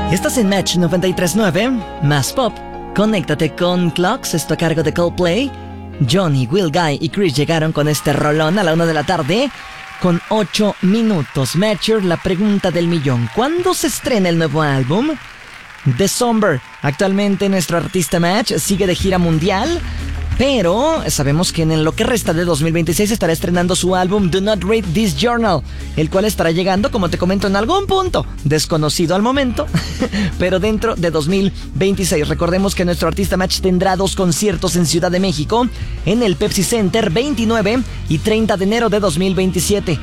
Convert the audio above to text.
Estás en Match 93.9, más pop. Conéctate con Clocks, esto a cargo de Coldplay. Johnny, Will Guy y Chris llegaron con este rolón a la 1 de la tarde con 8 minutos. Matcher, la pregunta del millón. ¿Cuándo se estrena el nuevo álbum? The Somber. Actualmente nuestro artista Match sigue de gira mundial, pero sabemos que en lo que resta de 2026 estará estrenando su álbum Do Not Read This Journal, el cual estará llegando, como te comento, en algún punto desconocido al momento, pero dentro de 2026. Recordemos que nuestro artista Match tendrá 2 conciertos en Ciudad de México, en el Pepsi Center, 29 y 30 de enero de 2027.